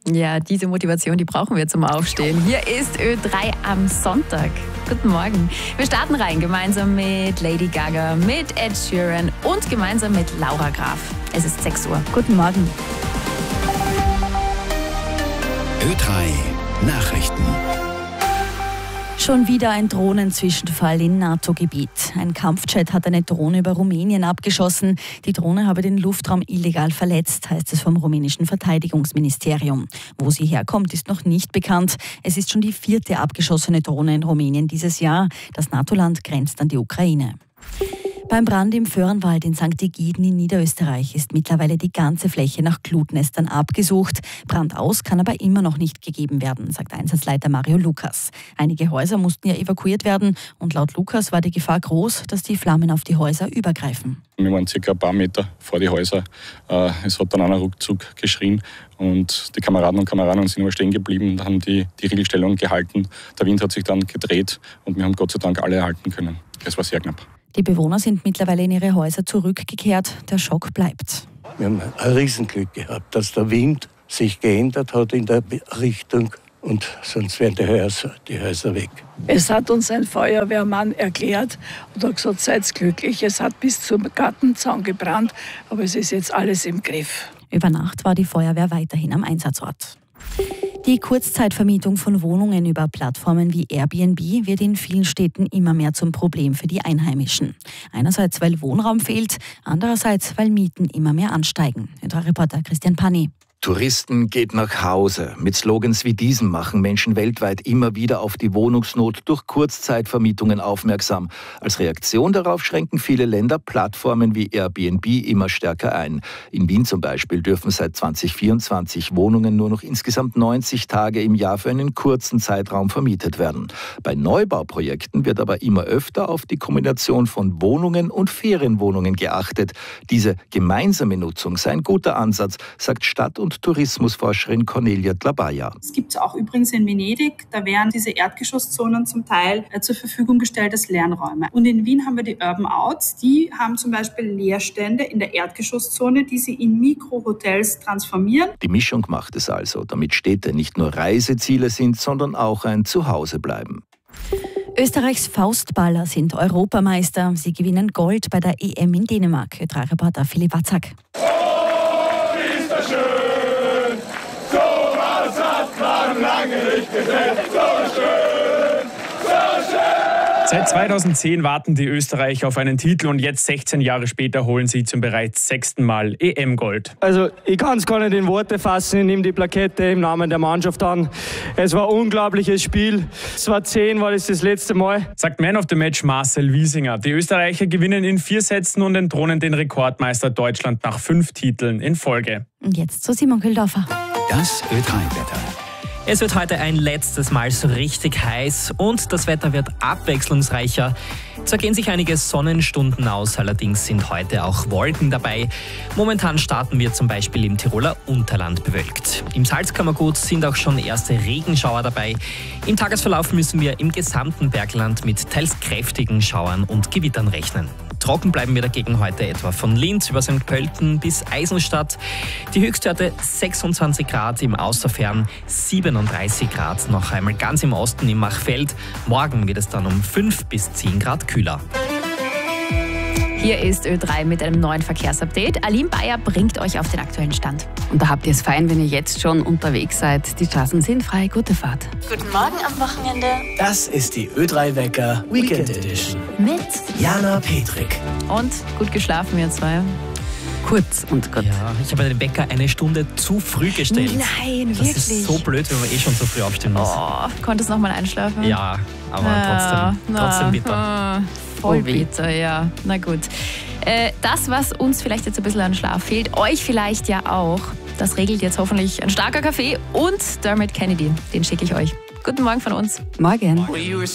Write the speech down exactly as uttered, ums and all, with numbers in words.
Ja, diese Motivation, die brauchen wir zum Aufstehen. Hier ist Ö drei am Sonntag. Guten Morgen. Wir starten rein gemeinsam mit Lady Gaga, mit Ed Sheeran und gemeinsam mit Laura Graf. Es ist sechs Uhr. Guten Morgen. Ö drei Nachrichten. Schon wieder ein Drohnenzwischenfall in NATO-Gebiet. Ein Kampfjet hat eine Drohne über Rumänien abgeschossen. Die Drohne habe den Luftraum illegal verletzt, heißt es vom rumänischen Verteidigungsministerium. Wo sie herkommt, ist noch nicht bekannt. Es ist schon die vierte abgeschossene Drohne in Rumänien dieses Jahr. Das NATO-Land grenzt an die Ukraine. Beim Brand im Föhrenwald in Sankt Egiden in Niederösterreich ist mittlerweile die ganze Fläche nach Glutnestern abgesucht. Brandaus kann aber immer noch nicht gegeben werden, sagt Einsatzleiter Mario Lukas. Einige Häuser mussten ja evakuiert werden und laut Lukas war die Gefahr groß, dass die Flammen auf die Häuser übergreifen. Wir waren circa ein paar Meter vor die Häuser. Es hat dann einer ruckzuck geschrien und die Kameraden und Kameraden sind nur stehen geblieben und haben die, die Riegelstellung gehalten. Der Wind hat sich dann gedreht und wir haben Gott sei Dank alle erhalten können. Es war sehr knapp. Die Bewohner sind mittlerweile in ihre Häuser zurückgekehrt. Der Schock bleibt. Wir haben ein Riesenglück gehabt, dass der Wind sich geändert hat in der Richtung und sonst wären die Häuser, die Häuser weg. Es hat uns ein Feuerwehrmann erklärt und hat gesagt, seid glücklich. Es hat bis zum Gartenzaun gebrannt, aber es ist jetzt alles im Griff. Über Nacht war die Feuerwehr weiterhin am Einsatzort. Die Kurzzeitvermietung von Wohnungen über Plattformen wie Airbnb wird in vielen Städten immer mehr zum Problem für die Einheimischen. Einerseits, weil Wohnraum fehlt, andererseits, weil Mieten immer mehr ansteigen. Unser Reporter Christian Panni. Touristen geht nach Hause. Mit Slogans wie diesem machen Menschen weltweit immer wieder auf die Wohnungsnot durch Kurzzeitvermietungen aufmerksam. Als Reaktion darauf schränken viele Länder Plattformen wie Airbnb immer stärker ein. In Wien zum Beispiel dürfen seit zwanzig vierundzwanzig Wohnungen nur noch insgesamt neunzig Tage im Jahr für einen kurzen Zeitraum vermietet werden. Bei Neubauprojekten wird aber immer öfter auf die Kombination von Wohnungen und Ferienwohnungen geachtet. Diese gemeinsame Nutzung sei ein guter Ansatz, sagt Stadt- und Tourismusforscherin Cornelia Dlabaya. Es gibt es auch übrigens in Venedig, da werden diese Erdgeschosszonen zum Teil äh, zur Verfügung gestellt als Lernräume. Und in Wien haben wir die Urban Outs, die haben zum Beispiel Leerstände in der Erdgeschosszone, die sie in Mikrohotels transformieren. Die Mischung macht es also, damit Städte nicht nur Reiseziele sind, sondern auch ein Zuhause bleiben. Österreichs Faustballer sind Europameister. Sie gewinnen Gold bei der E M in Dänemark. Ö drei Reporter Philipp Watzak. Lange nicht gesehen. So schön, so schön. Seit zweitausendzehn warten die Österreicher auf einen Titel und jetzt sechzehn Jahre später holen sie zum bereits sechsten Mal E M-Gold. Also ich kann es gar nicht in Worte fassen, ich nehme die Plakette im Namen der Mannschaft an. Es war ein unglaubliches Spiel. zweitausendzehn war das das letzte Mal. Sagt Man of the Match Marcel Wiesinger. Die Österreicher gewinnen in vier Sätzen und entthronen den Rekordmeister Deutschland nach fünf Titeln in Folge. Und jetzt zu Simon Kühldorfer. Das Ö drei Wetter. Es wird heute ein letztes Mal so richtig heiß und das Wetter wird abwechslungsreicher. Zwar gehen sich einige Sonnenstunden aus, allerdings sind heute auch Wolken dabei. Momentan starten wir zum Beispiel im Tiroler Unterland bewölkt. Im Salzkammergut sind auch schon erste Regenschauer dabei. Im Tagesverlauf müssen wir im gesamten Bergland mit teils kräftigen Schauern und Gewittern rechnen. Trocken bleiben wir dagegen heute etwa von Linz über Sankt Pölten bis Eisenstadt. Die Höchstwerte sechsundzwanzig Grad im Außerfern, siebenunddreißig Grad noch einmal ganz im Osten im Machfeld. Morgen wird es dann um fünf bis zehn Grad kühler. Hier ist Ö drei mit einem neuen Verkehrsupdate. Aline Bayer bringt euch auf den aktuellen Stand. Und da habt ihr es fein, wenn ihr jetzt schon unterwegs seid. Die Straßen sind frei. Gute Fahrt. Guten Morgen am Wochenende. Das ist die Ö drei Wecker Weekend Edition. Mit Jana Petrik. Und gut geschlafen, ihr zwei. Kurz und gut. Ja, ich habe den Wecker eine Stunde zu früh gestellt. Nein, das wirklich? Das ist so blöd, wenn man eh schon so früh aufstehen muss. Oh, konntest du noch mal einschlafen? Ja, aber ja, trotzdem, trotzdem bitter. Ah, voll bitter, ja. Na gut. Äh, das, was uns vielleicht jetzt ein bisschen an Schlaf fehlt, euch vielleicht ja auch, das regelt jetzt hoffentlich ein starker Kaffee und Dermot Kennedy. Den schicke ich euch. Guten Morgen von uns. Morgen.